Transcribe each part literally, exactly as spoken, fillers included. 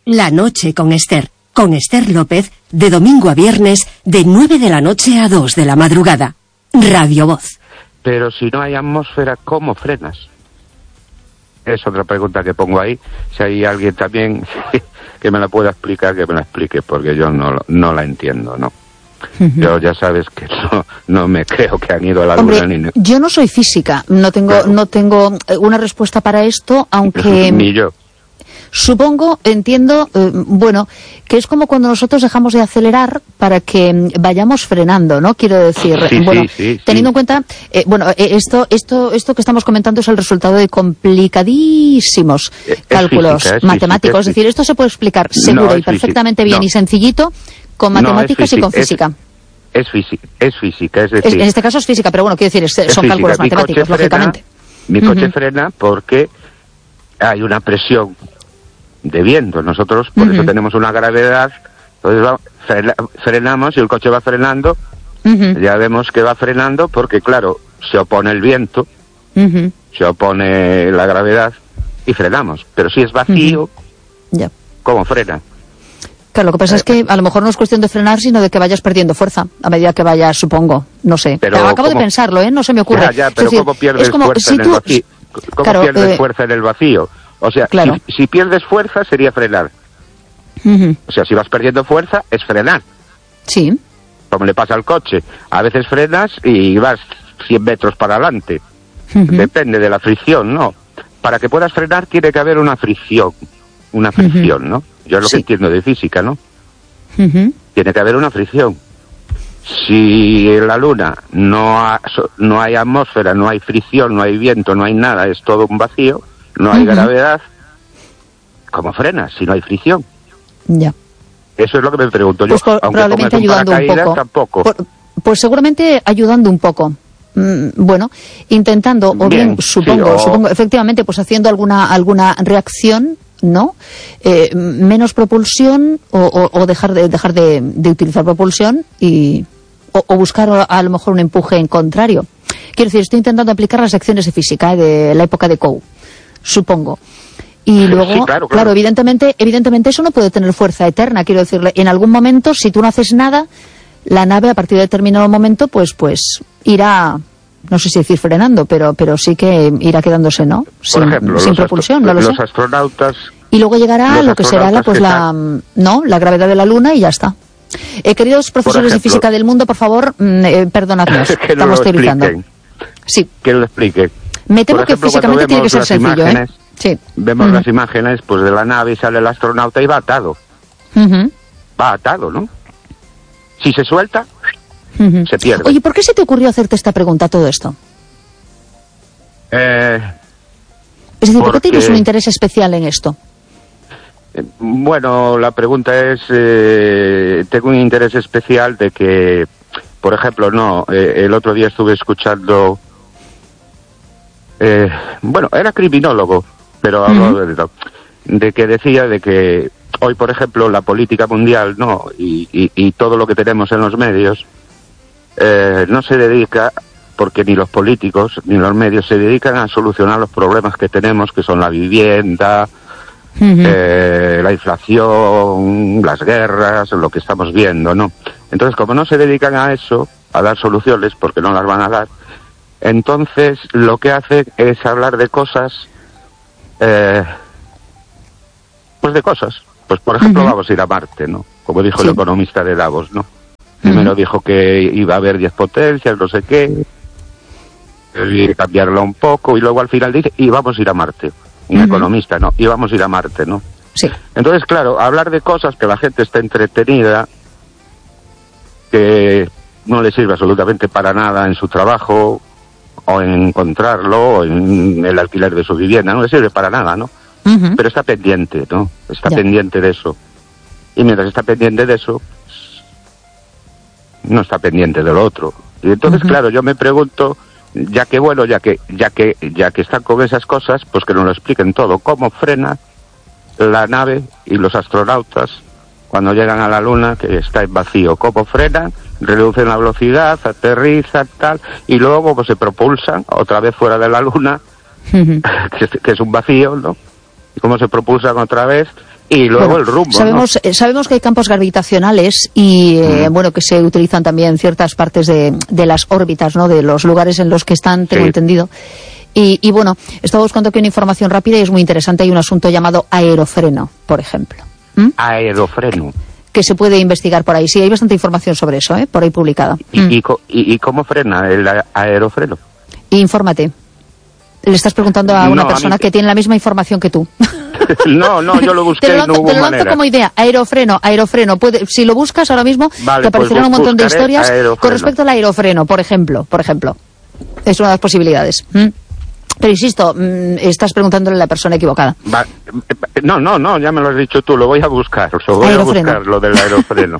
La noche con Esther. Con Esther López, de domingo a viernes, de nueve de la noche a dos de la madrugada. Radio Voz. Pero si no hay atmósfera, ¿cómo frenas? Es otra pregunta que pongo ahí. Si hay alguien también que me la pueda explicar, que me la explique, porque yo no, no la entiendo, ¿no? Uh-huh. Yo ya sabes que no, no me creo que han ido a la Hombre, luna ni... Yo no soy física, no tengo, claro. no tengo una respuesta para esto, aunque... Ni yo. Supongo, entiendo, eh, bueno, que es como cuando nosotros dejamos de acelerar para que vayamos frenando, ¿no? Quiero decir, sí, bueno, sí, sí, teniendo sí. en cuenta, eh, bueno, eh, esto, esto, esto que estamos comentando es el resultado de complicadísimos es cálculos física, es matemáticos. Física, es decir, esto se puede explicar seguro no, y perfectamente física, bien no. y sencillito con matemáticas no, y con física. Es, es física, es física, es decir... Es, en este caso es física, pero bueno, quiero decir, es, es son física. cálculos Mi matemáticos, frena, lógicamente. Mi coche Uh-huh. frena porque hay una presión de viento. Nosotros por uh-huh. eso tenemos una gravedad, entonces va, frena, frenamos y el coche va frenando, uh-huh. ya vemos que va frenando porque claro, se opone el viento, uh-huh. se opone la gravedad y frenamos, pero si es vacío, uh-huh. yeah. ¿cómo frena? Claro, lo que pasa eh, es que a lo mejor no es cuestión de frenar, sino de que vayas perdiendo fuerza a medida que vayas, supongo, no sé. Pero acabo ¿cómo? de pensarlo, ¿eh? No se me ocurre. Ya, ya, pero es decir, ¿cómo pierdes es como, fuerza si en tú, el vacío? ¿Cómo claro, pierdes eh, fuerza en el vacío? O sea, claro. si, si pierdes fuerza sería frenar. Uh-huh. O sea, si vas perdiendo fuerza es frenar. Sí. Como le pasa al coche. A veces frenas y vas cien metros para adelante. Uh-huh. Depende de la fricción, ¿no? Para que puedas frenar tiene que haber una fricción. Una fricción, uh-huh. ¿no? Yo es lo sí. que entiendo de física, ¿no? Uh-huh. Tiene que haber una fricción. Si en la Luna no, ha, no hay atmósfera, no hay fricción, no hay viento, no hay nada, es todo un vacío, no hay uh-huh. gravedad, ¿cómo frenas si no hay fricción? Ya. Eso es lo que me pregunto pues yo. Por, Aunque probablemente ayudando un poco. Tampoco. Por, pues seguramente ayudando un poco. Mm, bueno, intentando, o bien, bien supongo, sí, o... supongo, efectivamente, pues haciendo alguna alguna reacción, ¿no? Eh, menos propulsión o, o, o dejar de dejar de, de utilizar propulsión y o, o buscar a, a lo mejor un empuje en contrario. Quiero decir, estoy intentando aplicar las secciones de física ¿eh? de la época de Coe, supongo. Y luego, sí, claro, claro. claro, evidentemente, evidentemente eso no puede tener fuerza eterna. Quiero decirle, en algún momento, si tú no haces nada, la nave a partir de determinado momento, pues, pues irá, no sé si decir frenando, pero, pero sí que irá quedándose, ¿no? Por sin, ejemplo, sin los propulsión, astro- no lo los sé. astronautas. Y luego llegará lo que será la, pues que la, están... no, la gravedad de la Luna y ya está. Eh, queridos profesores ejemplo, de física del mundo, por favor, eh, perdonadnos, que estamos no teorizando. Sí. Que lo explique. Me temo Por ejemplo, que físicamente tiene que ser sencillo, imágenes, ¿eh? Sí. Vemos uh-huh. las imágenes pues de la nave y sale el astronauta y va atado. Uh-huh. Va atado, ¿no? Si se suelta, uh-huh. se pierde. Oye, ¿por qué se te ocurrió hacerte esta pregunta, todo esto? Eh, es decir, ¿por porque... qué tienes un interés especial en esto? Eh, bueno, la pregunta es, eh, tengo un interés especial de que, por ejemplo, no, eh, el otro día estuve escuchando... Eh, bueno, era criminólogo, pero habló uh-huh. de, de que decía de que hoy, por ejemplo, la política mundial, no, y, y, y todo lo que tenemos en los medios, eh, no se dedica, porque ni los políticos ni los medios se dedican a solucionar los problemas que tenemos, que son la vivienda, uh-huh. eh, la inflación, las guerras, lo que estamos viendo, ¿no? Entonces, como no se dedican a eso, a dar soluciones, porque no las van a dar, entonces lo que hace es hablar de cosas, eh, pues de cosas. Pues por ejemplo uh-huh. vamos a ir a Marte, ¿no? Como dijo sí. el economista de Davos, ¿no? Primero uh-huh. dijo que iba a haber diez potencias, no sé qué, y cambiarlo un poco, y luego al final dice, y vamos a ir a Marte. Un uh-huh. economista, ¿no? Y vamos a ir a Marte, ¿no? Sí. Entonces, claro, hablar de cosas que la gente está entretenida, que no le sirve absolutamente para nada en su trabajo, o en encontrarlo, o en el alquiler de su vivienda, no le sirve para nada, ¿no? Uh-huh. Pero está pendiente, ¿no? Está ya. pendiente de eso. Y mientras está pendiente de eso, no está pendiente de lo otro. Y entonces, uh-huh. claro, yo me pregunto, ya que bueno, ya que, ya que, ya que están con esas cosas, pues que nos lo expliquen todo. ¿Cómo frena la nave y los astronautas cuando llegan a la Luna, que está en vacío? ¿Cómo frenan? Reducen la velocidad, aterrizan, tal, y luego pues se propulsan otra vez fuera de la Luna, uh-huh. que, es, que es un vacío, ¿no? Y cómo se propulsan otra vez Y luego bueno, el rumbo, sabemos, ¿no? eh, sabemos que hay campos gravitacionales y eh, mm. bueno, que se utilizan también en ciertas partes de, de las órbitas, ¿no? De los lugares en los que están, tengo sí. entendido. Y, y bueno, estaba buscando aquí una información rápida y es muy interesante. Hay un asunto llamado aerofreno, por ejemplo. ¿Mm? Aerofreno. Que se puede investigar por ahí. Sí, hay bastante información sobre eso, ¿eh? Por ahí publicada. ¿Y, mm. y, y, y cómo frena el aerofreno? Infórmate. Le estás preguntando a una no, persona a mí... que tiene la misma información que tú. No, no, yo lo busqué te lo lanzo, y no hubo Te lo manera. lanzo como idea. Aerofreno, aerofreno. Puede, si lo buscas ahora mismo, vale, te aparecerán pues, un montón de historias aerofreno. con respecto al aerofreno, por ejemplo. Por ejemplo. Es una de las posibilidades. ¿Mm? Pero insisto, mmm, estás preguntándole a la persona equivocada. Va, no, no, no, ya me lo has dicho tú, lo voy a buscar, lo voy aerofreno. a buscar, lo del aerofreno.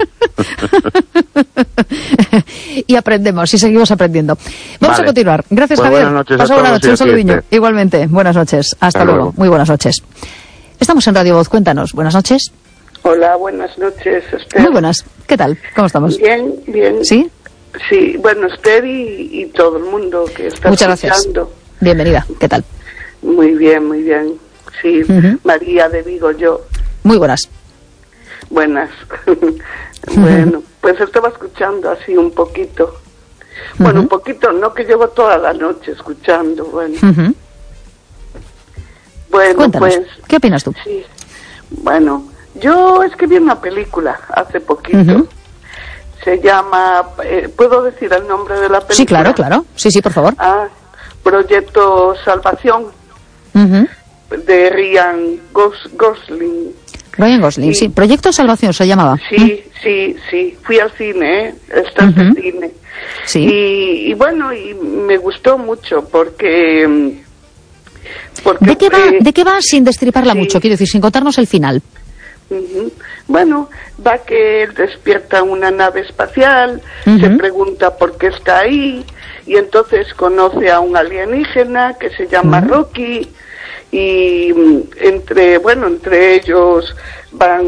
Y aprendemos, y seguimos aprendiendo. Vamos vale. a continuar. Gracias, pues Javier. Buenas noches. Pasa buenas noches, un saludillo. Igualmente, buenas noches. Hasta, Hasta luego. luego. Muy buenas noches. Estamos en Radio Voz, cuéntanos. Buenas noches. Hola, buenas noches, Esther. Muy buenas. ¿Qué tal? ¿Cómo estamos? Bien, bien. ¿Sí? Sí, bueno, Esther y, y todo el mundo que está Muchas escuchando. Gracias. Bienvenida, ¿qué tal? Muy bien, muy bien. Sí, uh-huh. María de Vigo, yo. Muy buenas. Buenas. Bueno, pues estaba escuchando así un poquito. Bueno, uh-huh. un poquito, no que llevo toda la noche escuchando, bueno. Uh-huh. Bueno, Cuéntanos, pues... ¿qué opinas tú? Sí, bueno, yo es que vi una película hace poquito. Uh-huh. Se llama... Eh, ¿Puedo decir el nombre de la película? Sí, claro, claro. Sí, sí, por favor. Ah, Proyecto Salvación, uh-huh. de Ryan Gos Gosling. Ryan Gosling, sí. sí. Proyecto Salvación se llamaba. Sí, ¿Mm? sí, sí. Fui al cine, ¿eh? Estás uh-huh. en cine. Sí. Y, y bueno, y me gustó mucho porque... porque ¿De qué va, eh, ¿de qué va sin destriparla sí. mucho? Quiero decir, sin contarnos el final. Uh-huh. Bueno, va que él despierta una nave espacial, uh-huh. se pregunta por qué está ahí, y entonces conoce a un alienígena que se llama uh-huh. Rocky, y entre, bueno, entre ellos van,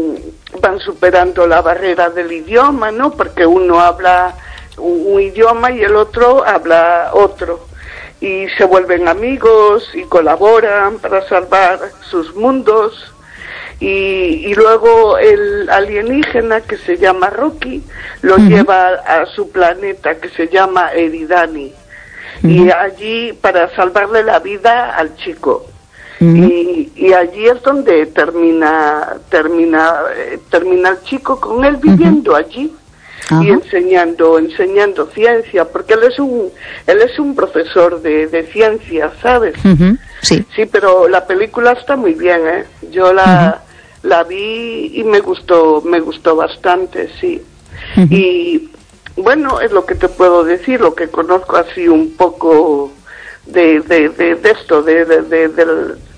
van superando la barrera del idioma, ¿no? Porque uno habla un, un idioma y el otro habla otro. Y se vuelven amigos y colaboran para salvar sus mundos. Y, y luego el alienígena que se llama Rocky lo uh-huh. lleva a, a su planeta que se llama Eridani. Uh-huh. Y allí para salvarle la vida al chico. Uh-huh. Y, y allí es donde termina termina eh, termina el chico con él viviendo uh-huh. allí. Uh-huh. Y enseñando enseñando ciencia, porque él es un él es un profesor de, de ciencia, ¿sabes? Uh-huh. Sí. Sí, pero la película está muy bien, ¿eh? Yo la uh-huh. la vi y me gustó me gustó bastante, sí. Uh-huh. Y bueno, es lo que te puedo decir, lo que conozco así un poco de de de, de esto, de de, de, de, de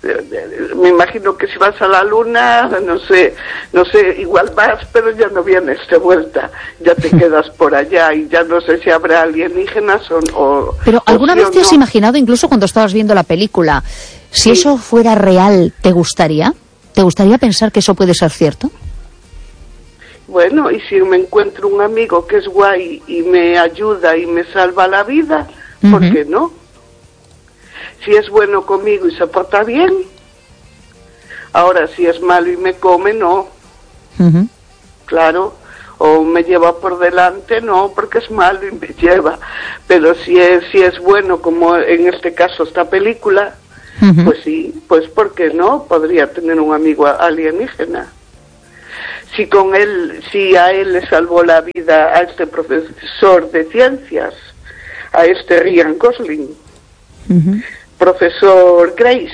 me imagino que si vas a la luna, no sé, no sé, igual vas, pero ya no vienes de vuelta, ya te quedas por allá y ya no sé si habrá alienígenas o... o pero ¿alguna o vez si te has no. imaginado, incluso cuando estabas viendo la película, si Sí. eso fuera real, ¿te gustaría? ¿Te gustaría pensar que eso puede ser cierto? Bueno, y si me encuentro un amigo que es guay y me ayuda y me salva la vida, ¿por Uh-huh. qué no? Si es bueno conmigo y se porta bien. Ahora, si es malo y me come, no. Uh-huh. Claro. O me lleva por delante, no, porque es malo y me lleva. Pero si es si es bueno, como en este caso esta película, Uh-huh. pues sí, pues ¿por qué no? Podría tener un amigo alienígena. Si con él, si a él le salvó la vida a este profesor de ciencias, a este Ryan Gosling, Uh-huh. profesor Grace,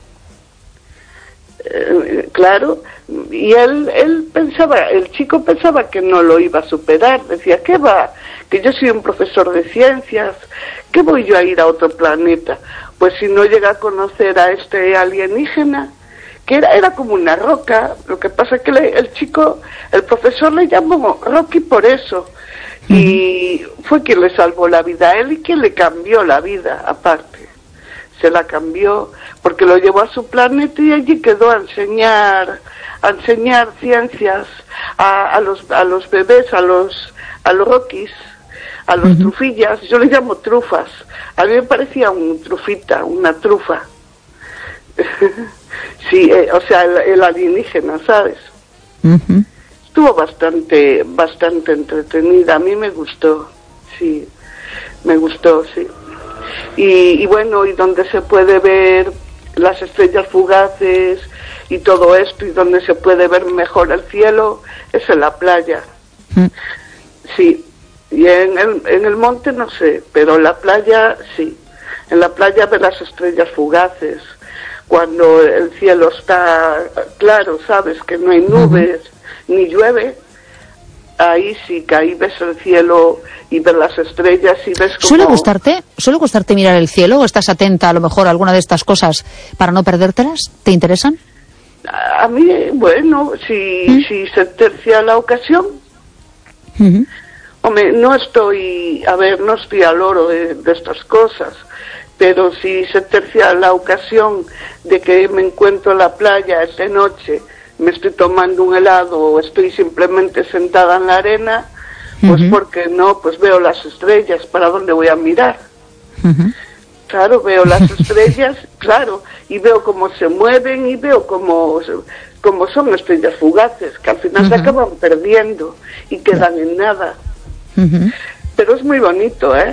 eh, claro, y él él pensaba, el chico pensaba que no lo iba a superar, decía, ¿qué va? Que yo soy un profesor de ciencias, ¿qué voy yo a ir a otro planeta? Pues si no llega a conocer a este alienígena, que era, era como una roca, lo que pasa es que le, el chico, el profesor le llamó Rocky por eso, uh-huh. y fue quien le salvó la vida a él y quien le cambió la vida, aparte. Se la cambió porque lo llevó a su planeta y allí quedó a enseñar a enseñar ciencias a, a los a los bebés, a los a los Rockies, a los uh-huh. trufillas. Yo les llamo trufas. A mí me parecía un trufita, una trufa. Sí, eh, o sea, el, el alienígena, ¿sabes? Uh-huh. Estuvo bastante, bastante entretenida, a mí me gustó, sí, me gustó, sí. Y, y bueno, y donde se puede ver las estrellas fugaces y todo esto, y donde se puede ver mejor el cielo, es en la playa. Uh-huh. Sí, y en el, en el monte no sé, pero en la playa sí. En la playa ver las estrellas fugaces, cuando el cielo está claro, sabes, que no hay nubes, uh-huh. ni llueve, ahí sí que ahí ves el cielo y ves las estrellas y ves como... ¿Suele gustarte? ¿Suele gustarte mirar el cielo o estás atenta a lo mejor a alguna de estas cosas para no perdértelas? ¿Te interesan? A mí, bueno, si, ¿Mm? si se tercia la ocasión... Uh-huh. Hombre, no estoy, a ver, no estoy al oro de, de estas cosas, pero si se tercia la ocasión de que me encuentro en la playa esta noche, me estoy tomando un helado o estoy simplemente sentada en la arena, pues uh-huh. ¿por qué no? Pues veo las estrellas, ¿para dónde voy a mirar? Uh-huh. Claro, veo las estrellas, claro, y veo cómo se mueven y veo cómo... cómo son estrellas fugaces, que al final uh-huh. se acaban perdiendo y quedan en nada. Uh-huh. Pero es muy bonito, ¿eh?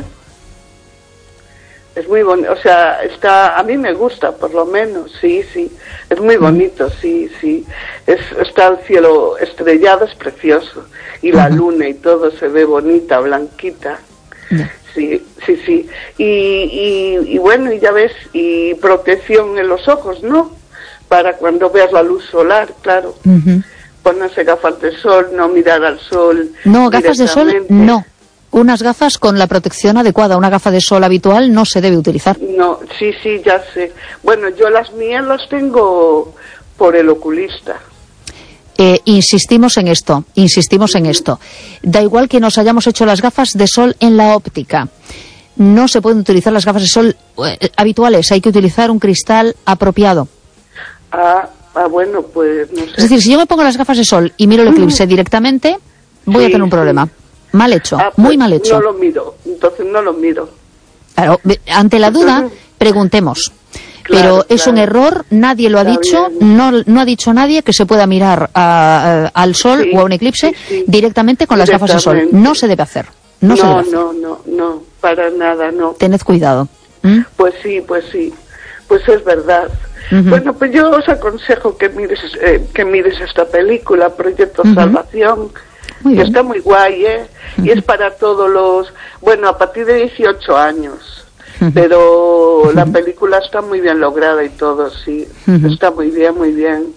Es muy bonito, o sea, está, a mí me gusta, por lo menos, sí, sí, es muy bonito, uh-huh. sí, sí. Es, está el cielo estrellado, es precioso, y la uh-huh. luna y todo se ve bonita, blanquita. Uh-huh. Sí, sí, sí. Y, y, y bueno, y ya ves, y protección en los ojos, ¿no? Para cuando veas la luz solar, claro. Uh-huh. Ponerse gafas de sol, no mirar al sol. No, gafas de sol, no. Unas gafas con la protección adecuada. Una gafa de sol habitual no se debe utilizar. No, sí, sí, ya sé. Bueno, yo las mías las tengo por el oculista. Eh, insistimos en esto, insistimos uh-huh. en esto. Da igual que nos hayamos hecho las gafas de sol en la óptica. No se pueden utilizar las gafas de sol eh, habituales. Hay que utilizar un cristal apropiado. Ah, ah, bueno, pues no sé. Es decir, si yo me pongo las gafas de sol y miro el eclipse uh-huh. directamente, voy sí, a tener un problema. Sí. Mal hecho, ah, pues muy mal hecho. No lo miro, entonces no lo miro. Claro, ante la duda, preguntemos. Claro, pero es claro. un error, nadie lo ha Está dicho, no, no ha dicho nadie que se pueda mirar a, a, al sol sí, o a un eclipse sí, sí. directamente con las gafas de sol. No se debe hacer. No, no, se debe hacer. no, no, no, para nada, no. Tened cuidado. ¿Mm? Pues sí, pues sí, pues es verdad. Uh-huh. Bueno, pues yo os aconsejo que mires, eh, que mires esta película, Proyecto uh-huh. Salvación, que está muy guay, ¿eh? Uh-huh. Y es para todos los, bueno, a partir de dieciocho años, uh-huh. pero uh-huh. la película está muy bien lograda y todo, sí, uh-huh. está muy bien, muy bien.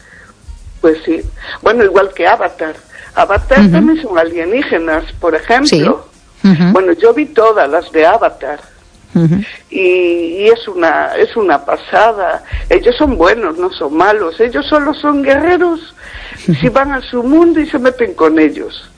Pues sí, bueno, igual que Avatar. Avatar uh-huh. también son alienígenas, por ejemplo. Sí. Uh-huh. Bueno, yo vi todas las de Avatar. Uh-huh. Y, y es una es una pasada. Ellos son buenos, no son malos. Ellos solo son guerreros uh-huh. si van a su mundo y se meten con ellos,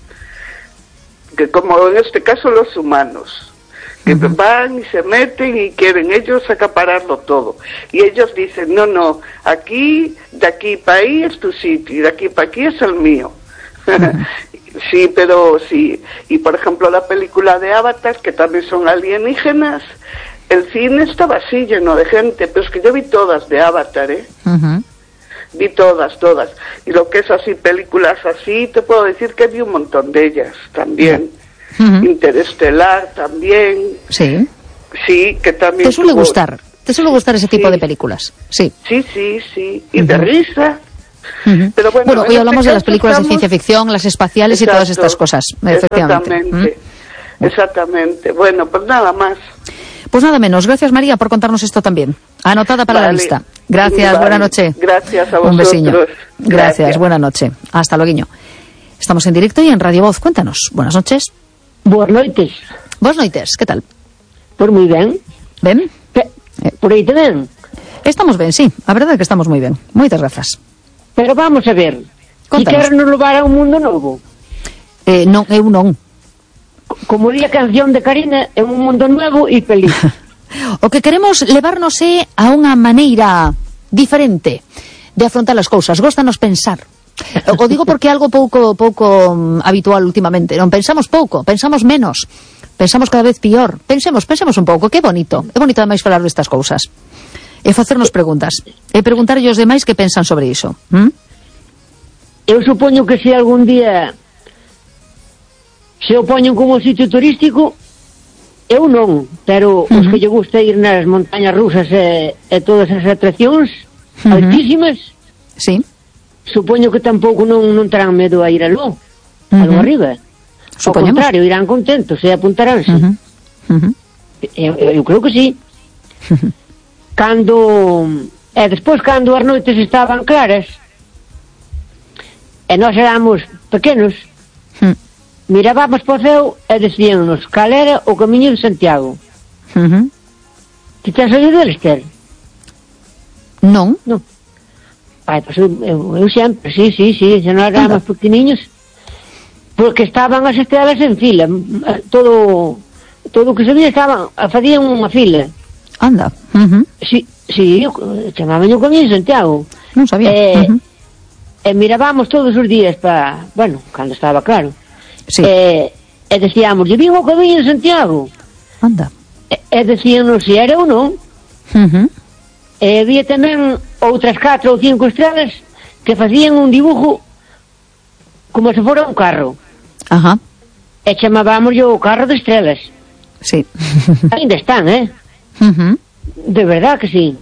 que como en este caso los humanos, que uh-huh. van y se meten y quieren ellos acapararlo todo, y ellos dicen no, no, aquí, de aquí para ahí es tu sitio y de aquí para aquí es el mío. Uh-huh. Sí, pero sí. Y por ejemplo la película de Avatar, que también son alienígenas, el cine estaba así lleno de gente, pero es que yo vi todas de Avatar, ¿eh? Uh-huh. Vi todas, todas. Y lo que es así, películas así, te puedo decir que vi un montón de ellas también. Uh-huh. Interestelar también. Sí. Sí, que también ¿Te suele tuvo... gustar? ¿Te suele gustar ese tipo sí. de películas? Sí. Sí, sí, sí. Y uh-huh. de risa. Uh-huh. Pero bueno, bueno, hoy hablamos este de las películas estamos... de ciencia ficción, las espaciales Exacto. y todas estas cosas, efectivamente. Exactamente, ¿Mm? exactamente. Bueno, pues nada más. Pues nada menos. Gracias, María, por contarnos esto también. Anotada para vale. la lista. Gracias, vale. buena noche. Gracias a vosotros. Un besiño. Gracias, Gracias. buena noche. Hasta luego. Estamos en directo y en Radio Voz. Cuéntanos. Buenas noches. Buenas noites. Buenas noites, ¿qué tal? Pues muy bien. ¿Ben? ¿Qué? ¿Por ahí te ven? Estamos ben, sí. A verdade é que estamos moi ben. Moitas grazas. Pero vamos a ver. Si queres nos levar a un mundo novo. Eh, non, eu non. Como di a canción de Karina, é un mundo novo e feliz. O que queremos levarnos é a unha maneira diferente de afrontar as cousas. Góstanos pensar. O digo porque é algo pouco pouco um, habitual últimamente. Non pensamos pouco, pensamos menos. Pensamos cada vez pior. Pensemos, pensemos un pouco, que bonito. É bonito ademais falar destas cousas. E facernos preguntas. E preguntarlle aos demais que pensan sobre iso. ¿Mm? Eu supoño que se algún día se o poñen como sitio turístico, eu non, pero uh-huh. os que lle gusta ir nas montañas rusas e, e todas as atraccións uh-huh. altísimas, sí. supoño que tampouco non, non terán medo a ir aló, uh-huh. aló arriba. Ao contrario, irán contentos e apuntaránse. Uh-huh. Uh-huh. Eu, eu creo que sí. Uh-huh. Cando e despois cando as noites estaban claras e nós éramos pequenos, uh-huh. mirábamos para o ceo e decíanos cal era o camiño de Santiago. Uh-huh. Ti tens oído del, Esther? Non. Non. Ai, pois eu, eu, eu sempre, sí, sí, sí, xa non éramos pequeniños, porque estaban as estrelas en fila, todo todo o que se vía estaban, facían unha fila. Anda. Uh-huh. Sí, sí, chamaban o camiño de Santiago. Non sabía. E, uh-huh. e mirábamos todos os días para, bueno, cando estaba claro. Sí. E, e decíamos, lle vin o camiño de Santiago. Anda. E, e decíanos se era ou non. Uh-huh. E había tamén outras catro ou cinco estrelas que facían un dibujo como se fora un carro. Ajá. E chamábamos o carro de estrelas. Sí. Ainda están, eh? Uh-huh. De verdad que sí.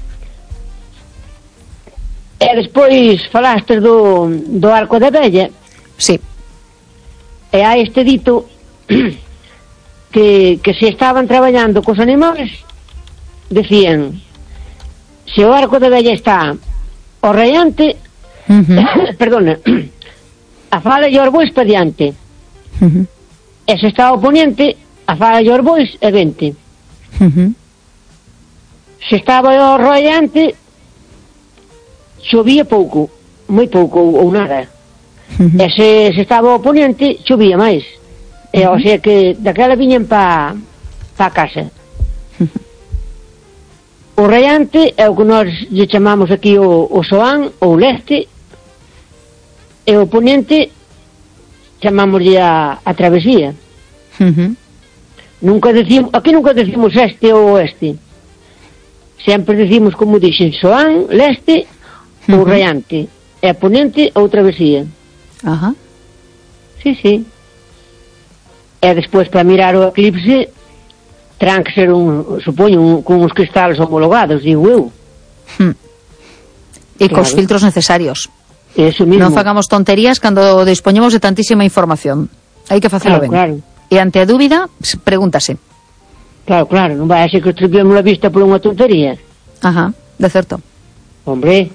E despois falaste do, do Arco da Vella. Sí. E hai este dito que, que se estaban traballando cos animales, decían, se o Arco da Vella está ao raiante, uh-huh. perdona, a fala e os bois pa diante. Uh-huh. E se está ao poniente, a fala e os bois e vente. Uh-huh. Se estaba ao raiante, chovía pouco, moi pouco ou nada. Uh-huh. E se, se estaba ao poniente, chovía máis. E, uh-huh. O sea que daquela viñan pa, pa casa. Uh-huh. O raiante é o que nós lle chamamos aquí o, o soán ou leste, e o poniente chamámoslle a, a travesía. Uh-huh. Nunca decimos, aquí nunca decimos este ou oeste. Sempre decimos, como dixen, soán, leste ou uh-huh. raiante, e ponente ou travesía. Ajá. Sí, sí. E despois para mirar o eclipse terán que ser un, supoño, un, con uns cristales homologados, digo eu. Hmm. E claro. Cos filtros necesarios. Eso mismo. Non fagamos tonterías cando dispoñemos de tantísima información. Hai que facelo claro, ben. Claro. E ante a dúbida, pregúntase. Claro, claro, non vai a ser que estripemos a vista por unha tontería. Ajá, de certo. Hombre,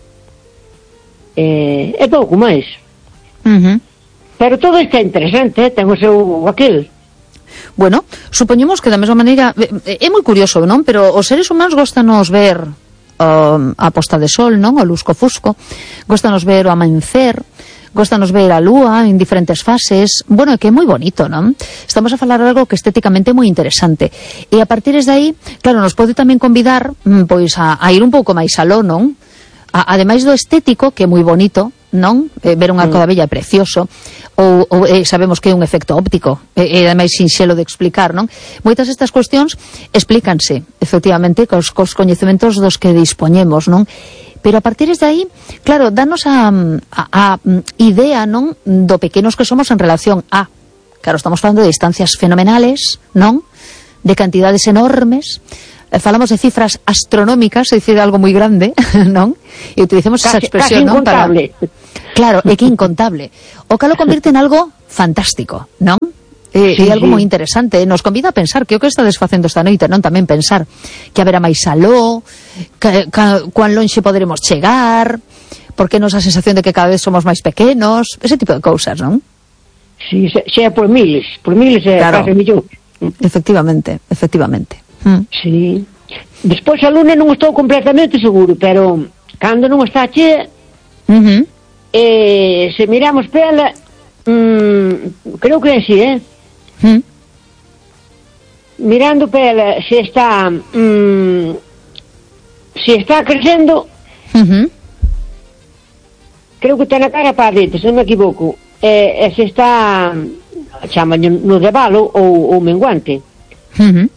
eh, é pouco máis. Uh-huh. Pero todo isto é interesante, eh? Ten o seu aquel. Bueno, supoñemos que da mesma maneira é moi curioso, non? Pero os seres humanos gostanos ver um, a posta de sol, non? O lusco-fusco, gostanos ver o amancer, gostanos ver a lúa en diferentes fases. Bueno, é que é moi bonito, non? Estamos a falar de algo que estéticamente é moi interesante. E a partir de aí, claro, nos pode tamén convidar pois a, a ir un pouco máis aló, non? A, ademais do estético, que é moi bonito, non? Eh, ver un arco da vella é precioso, ou, ou eh, sabemos que é un efecto óptico, e eh, ademais sinxelo de explicar, non? Moitas destas cuestións explícanse, efectivamente, cos, cos coñecementos dos que dispoñemos, non? Pero a partir de aí, claro, danos a, a, a idea, non? Do pequenos que somos en relación a, claro, estamos falando de distancias fenomenales, non? De cantidades enormes, falamos de cifras astronómicas, é dicir, algo moi grande, non? E utilicemos esa expresión, non? Para... Claro, é que incontable. O que lo convierte en algo fantástico, non? E, sí, e algo sí. moi interesante. Nos convida a pensar que o que estades facendo esta noite, non? Tamén pensar que haberá máis aló, que, que, cuán lonxe poderemos chegar, porque nos a sensación de que cada vez somos máis pequenos, ese tipo de cousas, non? Sí, xa por miles, por miles e claro. Case millóns. Efectivamente, efectivamente. Mm. Sí. Despois a luna non estou completamente seguro, pero cando non está chea, uh-huh. eh, se miramos pela, mm, creo que é así, eh? Mm. Mirando pela, se está, mm, se está crecendo, uh-huh. creo que está na cara para dentro, se non me equivoco, e, e se está, chaman no de valo ou, ou menguante. Uh-huh.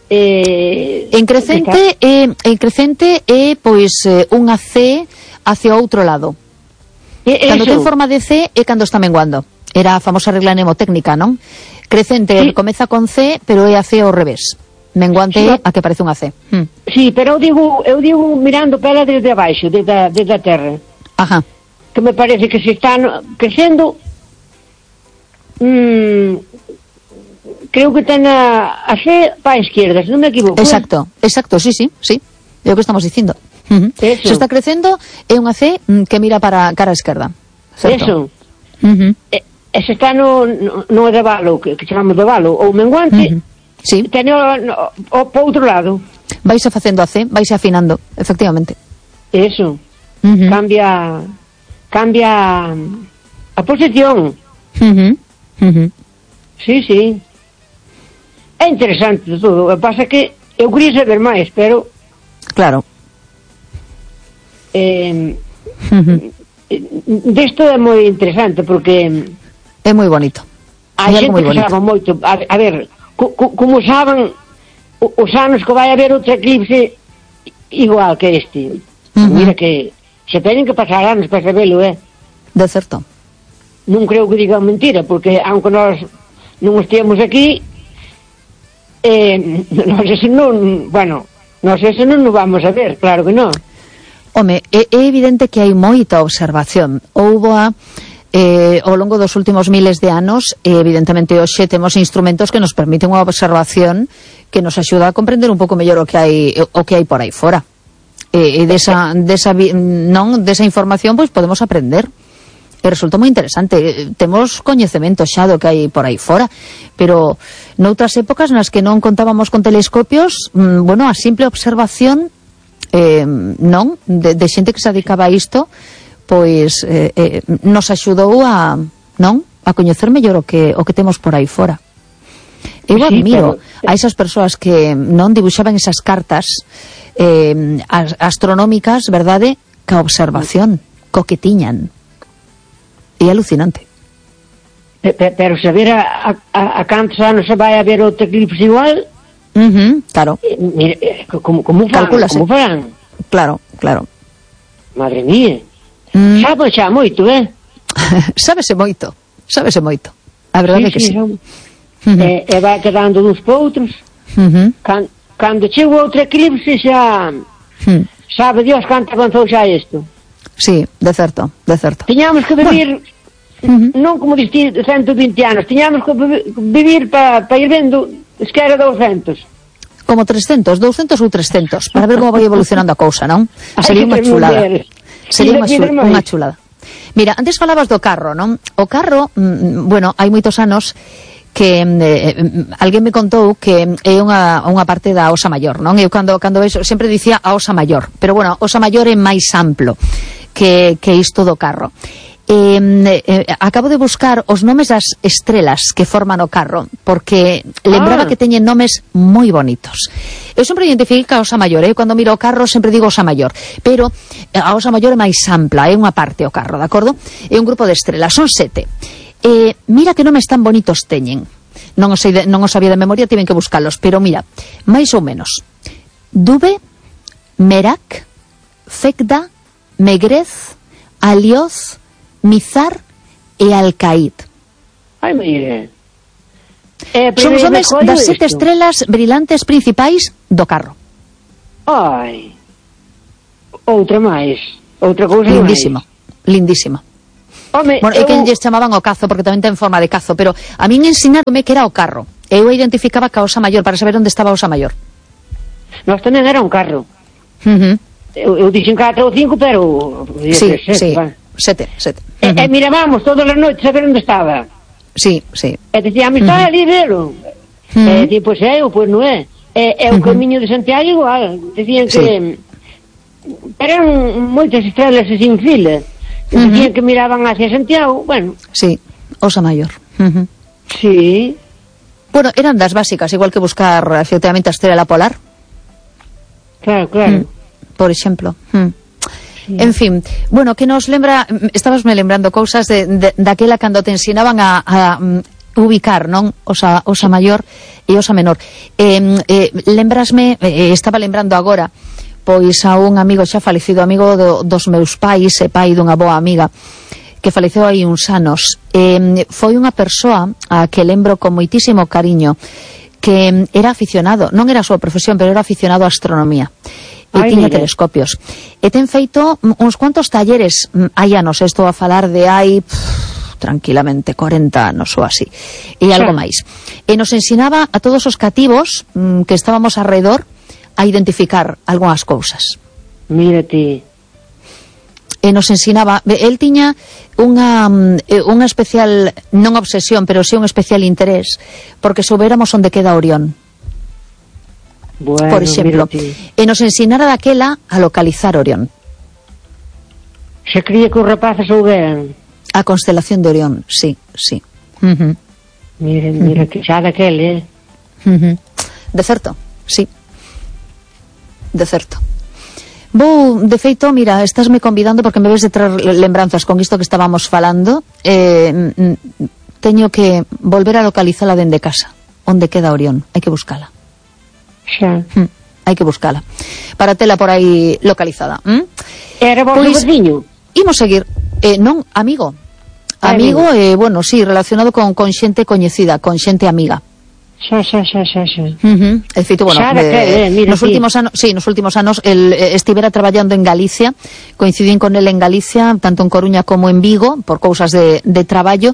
eh, en crecente é, en crecente é pois eh, unha C hacia outro lado. E, cando eso. ten forma de C é cando está menguando. Era a famosa regla mnemotécnica, non? Crecente sí. comeza con C, pero é a C ao revés. Menguante sí, é a que parece unha C. Hmm. Sí, pero eu digo, eu digo mirando para ela desde abaixo, desde a, desde a terra. Ajá. Que me parece que se está crecendo. Mmm, creo que ten a, a C para a esquerda, se non me equivoco. Exacto, exacto, sí, sí, sí. É o que estamos dicindo. Uh -huh. Se está crecendo é unha C que mira para a cara esquerda. Certo? Eso. Uh -huh. E, e se está no, no, no de valo, que, que chamamos de valo, ou menguante, uh -huh. sí. ten o, no, o para outro lado. Vaise facendo a C, vaise afinando, efectivamente. Eso. Uh -huh. Cambia cambia a posición. Uh -huh. Uh -huh. Sí, sí. É interesante todo. O que pasa é que eu quería saber máis, pero claro. Eh, uh -huh. Desto é moi interesante porque é moi bonito. A xente que sabe moito. A, a ver, co, co, como saben os anos que vai haber outro eclipse igual que este. Uh -huh. Mira que se teñen que pasar anos para sabelo, eh? De certo. Non creo que digan mentira, porque aunque nós non estiamos aquí, eh, nós eso non, bueno, nós eso non nos vamos a ver, claro que non. Home, é, é evidente que hai moita observación. Houbo a eh, ao longo dos últimos miles de anos, e evidentemente hoxe temos instrumentos que nos permiten unha observación que nos axuda a comprender un pouco mellor o que hai o que hai por aí fora. E, e desa, desa, non, desa información pois podemos aprender. E resulta moi interesante. Temos coñecemento xa do que hai por aí fora, pero noutras épocas nas que non contábamos con telescopios, mmm, bueno, a simple observación eh, non, de, de xente que se dedicaba a isto, pois eh, eh, nos axudou a, non, a coñecer mellor o que, o que temos por aí fora. Eu sí, admiro pero... a esas persoas que non dibuixaban esas cartas eh, astronómicas, verdade, ca observación, co que tiñan. É alucinante. Pero, pero saber a, a, a cantos anos se vai a ver outro eclipse igual, uh -huh, claro. Eh, mira, eh, como, como fan, como fan. Claro, claro. Madre mía. Mm. Sabe xa moito, eh? Sábese moito, sábese moito. A verdade sí, que sí. sí. Uh -huh. E, e vai quedando uns para outros. Uh -huh. Can, cando chega outro eclipse xa... Uh -huh. Sabe Dios canto avanzou xa isto. Sí, de certo, de certo. Tiñamos que vivir, bueno, uh -huh, non como dicir ciento vinte anos, tiñamos que vivir para pa ir vendo es que era doscientos. Como trescentos, doscientos ou trescentos, para ver como vai evolucionando a cousa, non? Sería unha chulada. Sería unha chulada, unha chulada. Mira, antes falabas do carro, non? O carro, mm, bueno, hai moitos anos que eh, alguén me contou que é unha, unha parte da Osa Maior, non? Eu cando, cando vexo, sempre dicía a Osa Maior, pero bueno, a Osa Maior é máis amplo que, que isto do carro. Eh, eh, acabo de buscar os nomes das estrelas que forman o carro, porque lembraba ah. que teñen nomes moi bonitos. Eu sempre identifiquei a Osa Maior, eh? Cando miro o carro sempre digo Osa Maior, pero a Osa Maior é máis ampla, é unha parte o carro, de acordo? É un grupo de estrelas, son sete. Eh, mira que nomes tan bonitos teñen. Non os, sei, non os sabía de memoria, tiven que buscalos, pero mira, máis ou menos. Dube, Merak, Fekda, Megrez, Alioz, Mizar e Alcaid. Ai, mire. Eh, Son os nomes das sete esto. estrelas brillantes principais do carro. Ai. Outra máis. Outra cousa lindísimo, máis. Lindísimo. Home, bueno, eu... é que lles chamaban o cazo porque tamén ten forma de cazo, pero a min ensinaronme que era o carro. Eu identificaba ca Osa Maior para saber onde estaba a Osa Maior. Nós tamén era un carro. Uh -huh. Eu, eu dixen catro ou cinco, pero... Sí, sete, sí, va. sete, sete. E, uh -huh. e mirábamos todas as noites a ver onde estaba. Sí, sí. E dicíamos, está uh -huh. ali, velo. Uh -huh. E di, pois é, ou pois non é. E, e o uh -huh. camiño de Santiago igual. Dicían que... Sí. Eran moitas estrelas sin fila. Uh -huh. Dicían que miraban hacia Santiago, bueno. Sí, Osa Maior. Uh -huh. Sí. Bueno, eran das básicas, igual que buscar efectivamente a estrela polar. Claro, claro. Mm, por exemplo. Mm. Sí. En fin, bueno, que nos lembra, estabas me lembrando cousas de, de, daquela cando te ensinaban a, a ubicar, non? Osa, osa maior e osa menor. Eh, eh, lembrasme, eh, estaba lembrando agora, pois a un amigo xa falecido, amigo do, dos meus pais e pai dunha boa amiga, que faleceu hai uns anos. Eh, foi unha persoa a que lembro con moitísimo cariño, que era aficionado, non era a súa profesión, pero era aficionado á astronomía. E Ay, tiña mire. telescopios. E ten feito uns cuantos talleres, hai anos, estou a falar de hai pff, tranquilamente corenta anos ou así, e algo sí. máis. E nos ensinaba a todos os cativos mmm, que estábamos alrededor a identificar algunhas cousas. Mírate. E nos ensinaba, el tiña unha, unha especial, non obsesión, pero sí un especial interés, porque soubéramos onde queda Orión. Bueno, por exemplo, mírate. E nos ensinara daquela a localizar Orión. Se cría que os rapaces souberan. A constelación de Orión, sí, sí. Uh-huh. Mira, mira, uh-huh. que xa daquel, eh? Uh-huh. De certo, sí. De certo. Vou, de feito, mira, estásme convidando porque me ves de traer lembranzas con isto que estábamos falando. Eh, teño que volver a localizala dende casa. Onde queda Orión? Hai que buscala. Xa. Hm, hai que buscala. Para tela por aí localizada. ¿Mm? Era vos pois, veciño? Imos seguir. Eh, non, amigo. Amigo, eh, bueno, sí, relacionado con, con xente coñecida, con xente amiga. Xa, xa, xa, xa, xa. Uh-huh. De feito, bueno, xa, eh, eh, mira, nos sí. últimos anos, sí, nos últimos anos el eh, estivera traballando en Galicia, coincidín con el en Galicia, tanto en Coruña como en Vigo, por cousas de, de traballo,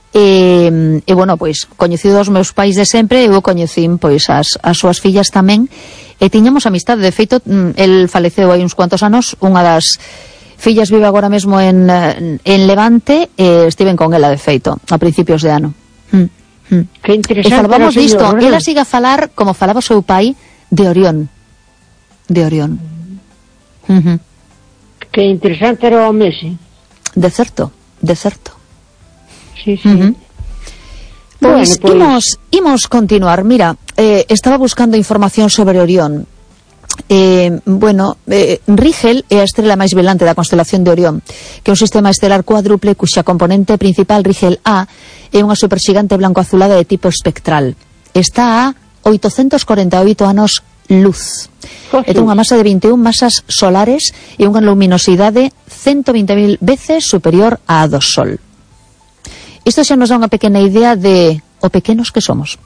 e, e bueno, pois, coñecido os meus pais de sempre, eu coñecín, pois, as, as súas fillas tamén, e tiñamos amistade. De feito, el faleceu hai uns cuantos anos, unha das fillas vive agora mesmo en, en Levante, e estiven con ela, de feito, a principios de ano. Mm. Hmm. Que interesante. E falábamos disto, ela siga a falar como falaba o seu pai de Orión. De Orión. Uh-huh. Que interesante era o Messi. De certo, de certo. Sí, sí. Uh-huh. Pois, Bueno, pues... imos, imos continuar. Mira, eh, estaba buscando información sobre Orión. Eh, bueno, eh, Rigel é a estrela máis velante da constelación de Orión, que é un sistema estelar cuádruple cuxa componente principal, Rigel A, é unha superxigante blanco-azulada de tipo espectral. Está a oitocentos corenta e oito anos luz. E ten unha masa de vinte e un masas solares e unha luminosidade ciento vinte mil veces superior á do Sol. Isto xa nos dá unha pequena idea de o pequenos que somos.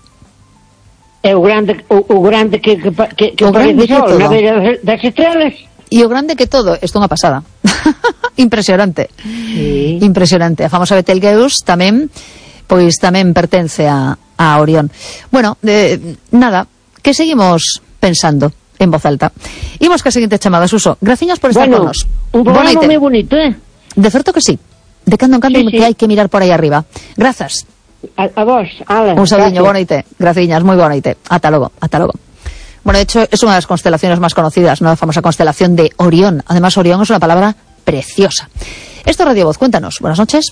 É o grande, o, o grande que, que, que, que o grande que todo. Na beira das estrelas. E o grande que todo, isto é unha pasada. Impresionante. Sí. Impresionante. A famosa Betelgeuse tamén, pois tamén pertence a, a Orión. Bueno, eh, nada, que seguimos pensando en voz alta. Imos ca seguinte chamada, Suso. Graciñas por estar bueno, con nos. Un programa moi bonito, eh? De certo que sí. De cando en cando sí, que sí. hai que mirar por aí arriba. Grazas. A, a vos, ala. Un saludiño, boa noite. Graciñas, moi boa noite. Ata logo, ata logo. Bueno, de hecho, es una de las constelaciones más conocidas, ¿no? La famosa constelación de Orión. Además, Orión es una palabra preciosa. Esto es Radio Voz, cuéntanos. Buenas noches.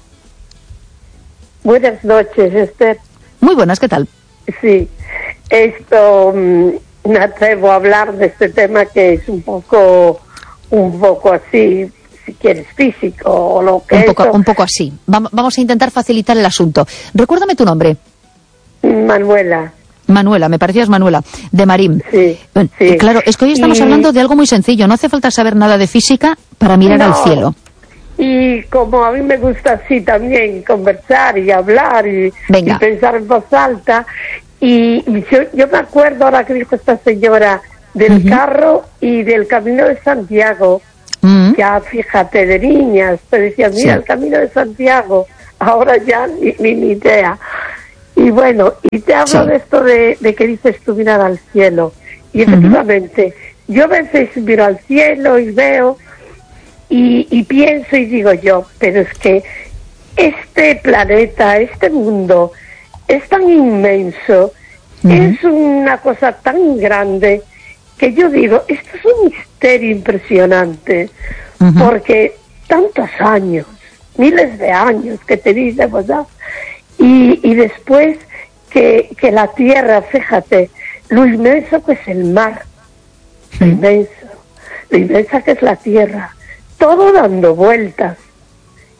Buenas noches, Esther. Muy buenas, ¿qué tal? Sí, esto mmm, me atrevo a hablar de este tema que es un poco, un poco así, si quieres, físico o lo que un poco, eso. Un poco así. Vamos a intentar facilitar el asunto. Recuérdame tu nombre. Manuela. Manuela, me parecías Manuela, de Marín. Sí, sí. Claro, es que hoy estamos y... hablando de algo muy sencillo. No hace falta saber nada de física para mirar no. al cielo. Y como a mí me gusta así también conversar y hablar y, y pensar en voz alta, y yo, yo me acuerdo ahora que dijo esta señora del uh-huh. carro y del Camino de Santiago. Uh-huh. Ya fíjate, de niñas te decían, mira, sí. el Camino de Santiago, ahora ya ni, ni, ni idea. Y bueno, y te hablo sí. de esto de, de que dices tú mirar al cielo. Y efectivamente, uh-huh. yo a veces miro al cielo y veo y, y pienso y digo yo, pero es que este planeta, este mundo es tan inmenso, uh-huh. es una cosa tan grande que yo digo, esto es un misterio impresionante, uh-huh. porque tantos años, miles de años que te dicen, ¿verdad? Y, y después que, que la tierra, fíjate, lo inmenso que es el mar, lo inmenso, lo inmensa que es la tierra, todo dando vueltas.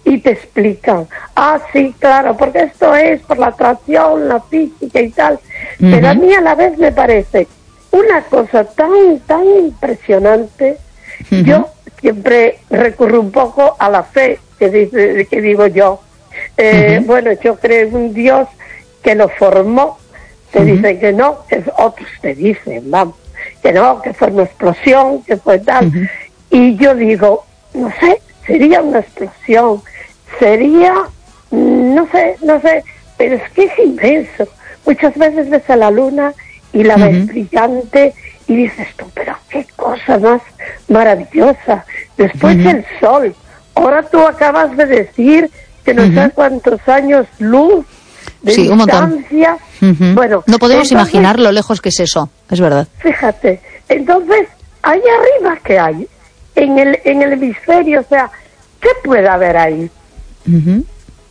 y te explican, ah, sí, claro, porque esto es por la atracción, la física y tal, uh-huh. pero a mí a la vez me parece una cosa tan, tan impresionante. Uh-huh. Yo siempre recurro un poco a la fe, que, dice, que digo yo, eh, uh-huh. bueno, yo creo en un Dios que lo formó, te uh-huh. dicen que no, que otros te dicen, vamos, que no, que fue una explosión, que fue tal, uh-huh. y yo digo, no sé, sería una explosión, sería, no sé, no sé, pero es que es inmenso. Muchas veces ves a la luna y la uh-huh. ves brillante y dices tú, pero qué cosa más maravillosa. Después uh-huh. el sol, ahora tú acabas de decir que no uh-huh. sé cuántos años luz de sí, distancia. Un montón. Uh-huh. Bueno, no podemos entonces, imaginar lo lejos que es eso, es verdad. Fíjate, entonces, ahí arriba, ¿qué hay? En el, en el hemisferio, o sea, ¿qué puede haber ahí? Uh-huh.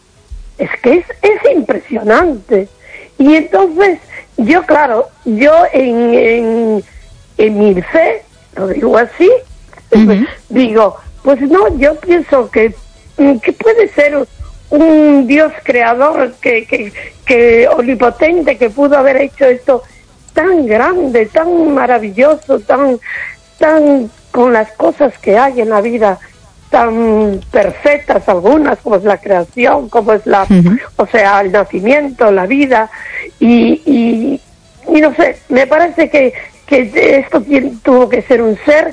Es que es, es impresionante. Y entonces, yo, claro, yo en, en, en mi fe, lo digo así, uh-huh. digo, pues no, yo pienso que, que puede ser un Dios creador, que, que, que omnipotente, que pudo haber hecho esto tan grande, tan maravilloso, tan, tan con las cosas que hay en la vida, tan perfectas algunas, como es la creación, como es la, uh-huh. o sea, el nacimiento, la vida, y, y, y no sé, me parece que, que esto tuvo que ser un ser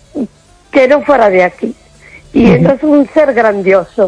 que no fuera de aquí, y uh-huh. entonces un ser grandioso,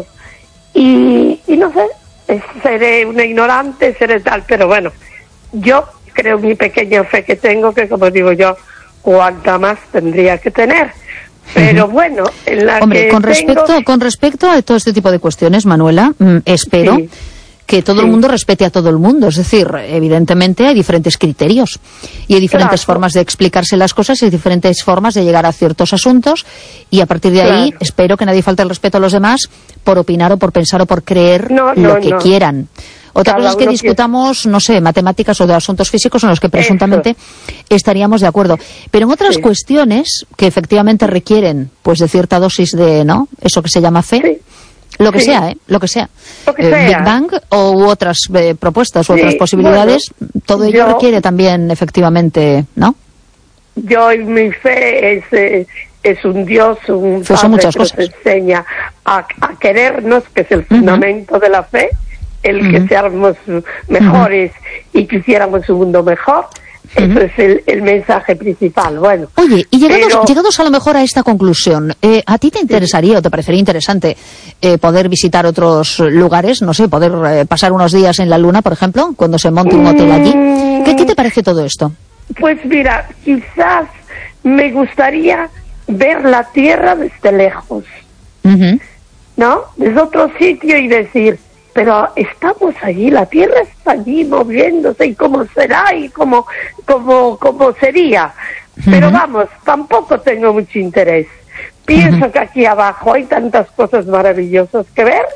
y, y no sé, seré una ignorante, seré tal, pero bueno, yo creo mi pequeña fe que tengo, que como digo yo, cuanta más tendría que tener. Pero uh-huh. bueno, en la Hombre, que con tengo... respecto con respecto a todo este tipo de cuestiones, Manuela, mmm, espero sí. que todo sí. el mundo respete a todo el mundo. Es decir, evidentemente hay diferentes criterios y hay diferentes claro. formas de explicarse las cosas y hay diferentes formas de llegar a ciertos asuntos, y a partir de claro. ahí espero que nadie falte el respeto a los demás por opinar o por pensar o por creer no, no, lo que no. quieran. Otra Cada cosa es que discutamos, que... no sé, matemáticas o de asuntos físicos en los que presuntamente Eso. estaríamos de acuerdo. Pero en otras sí. cuestiones que efectivamente requieren pues de cierta dosis de, ¿no? Eso que se llama fe, sí. lo que sí. sea, ¿eh? Lo que sea. Lo que eh, sea. Big Bang o u otras eh, propuestas u sí. otras posibilidades, bueno, todo ello yo... requiere también efectivamente, ¿no? Yo y mi fe es... Eh... es un Dios, un pues Padre muchas que cosas. nos enseña a, a querernos, que es el fundamento uh-huh. de la fe, el uh-huh. que seamos mejores uh-huh. y que hiciéramos un mundo mejor. Uh-huh. Eso es el, el mensaje principal. Bueno. Oye, y llegados, pero... llegados a lo mejor a esta conclusión, eh, ¿a ti te interesaría sí. o te parecería interesante eh, poder visitar otros lugares? No sé, poder eh, pasar unos días en la Luna, por ejemplo, cuando se monte un hotel allí. Mm... ¿Qué, ¿Qué te parece todo esto? Pues mira, quizás me gustaría ver la Tierra desde lejos, uh-huh. ¿no? Desde otro sitio y decir, pero estamos allí, la Tierra está allí moviéndose, y cómo será y cómo, cómo, cómo sería. Uh-huh. Pero vamos, tampoco tengo mucho interés. Pienso uh-huh. que aquí abajo hay tantas cosas maravillosas que ver,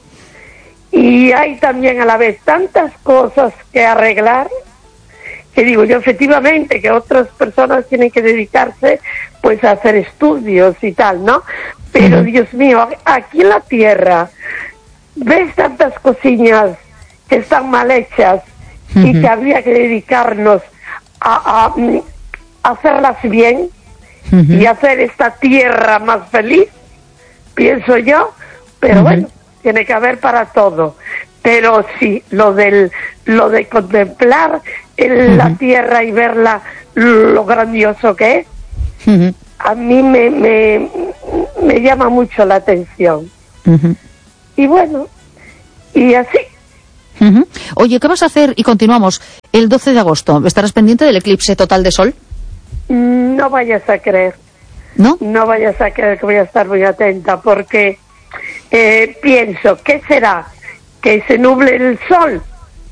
y hay también a la vez tantas cosas que arreglar, que digo yo efectivamente que otras personas tienen que dedicarse pues a hacer estudios y tal, ¿no? Pero uh-huh. Dios mío, aquí en la Tierra ves tantas cosillas que están mal hechas uh-huh. y que habría que dedicarnos a, a, a hacerlas bien uh-huh. y hacer esta Tierra más feliz, pienso yo, pero uh-huh. bueno, tiene que haber para todo. Pero sí, lo del lo de contemplar el, uh-huh. la Tierra y verla, lo grandioso que es, uh-huh. a mí me, me, me llama mucho la atención. Uh-huh. Y bueno, y así. Uh-huh. Oye, ¿qué vas a hacer? Y continuamos. El doce de agosto, ¿estarás pendiente del eclipse total de sol? No vayas a creer. ¿No? No vayas a creer que voy a estar muy atenta, porque eh, pienso, ¿qué será? Que se nuble el sol,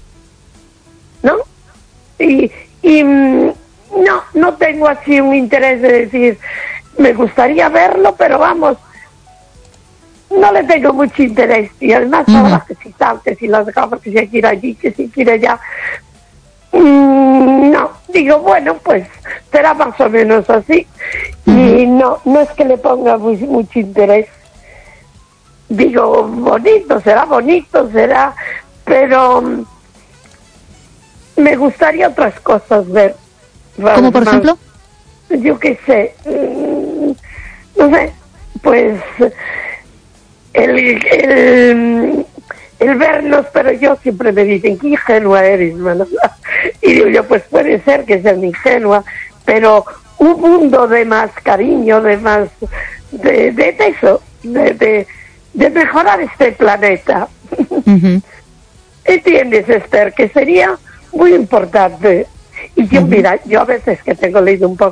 ¿no? Y, y no, no tengo así un interés de decir, me gustaría verlo, pero vamos, no le tengo mucho interés. Y además uh-huh. ahora que si tal, que si las gafas, que si hay que ir allí, que si quiere allá, mm, no, digo, bueno, pues será más o menos así. Uh-huh. Y no, no es que le ponga muy, mucho interés. digo, bonito, será bonito, será, pero me gustaría otras cosas ver. ¿Cómo por más, ejemplo? Yo qué sé, no sé, pues el, el, el vernos, pero yo siempre me dicen, qué ingenua eres, ¿no? Y digo yo, pues puede ser que sea ingenua, pero un mundo de más cariño, de más, de, de, de eso, de, de, de mejorar este planeta. Uh-huh. ¿Entiendes, Esther? Que sería muy importante. Y yo, uh-huh. mira, yo a veces que tengo leído un poco